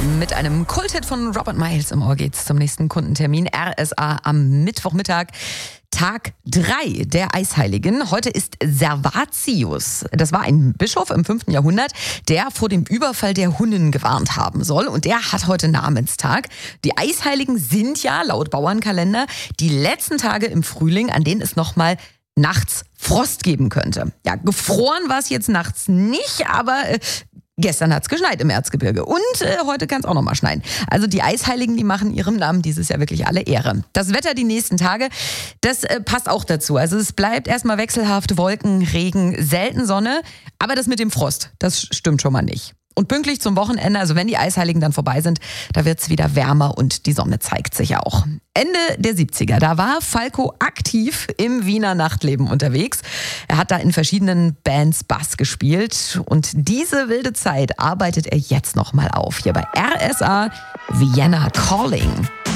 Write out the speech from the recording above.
Mit einem Kulthit von Robert Miles im Ohr geht's zum nächsten Kundentermin. RSA am Mittwochmittag. Tag 3 der Eisheiligen. Heute ist Servatius. Das war ein Bischof im 5. Jahrhundert, der vor dem Überfall der Hunnen gewarnt haben soll. Und der hat heute Namenstag. Die Eisheiligen sind ja laut Bauernkalender die letzten Tage im Frühling, an denen es nochmal nachts Frost geben könnte. Ja, gefroren war es jetzt nachts nicht, aber gestern hat es geschneit im Erzgebirge und heute kann es auch noch mal schneien. Also die Eisheiligen, die machen ihrem Namen dieses Jahr wirklich alle Ehre. Das Wetter die nächsten Tage, das passt auch dazu. Also es bleibt erstmal wechselhaft, Wolken, Regen, selten Sonne. Aber das mit dem Frost, das stimmt schon mal nicht. Und pünktlich zum Wochenende, also wenn die Eisheiligen dann vorbei sind, da wird es wieder wärmer und die Sonne zeigt sich auch. Ende der 70er, da war Falco aktiv im Wiener Nachtleben unterwegs. Er hat da in verschiedenen Bands Bass gespielt und diese wilde Zeit arbeitet er jetzt nochmal auf. Hier bei RSA Vienna Calling.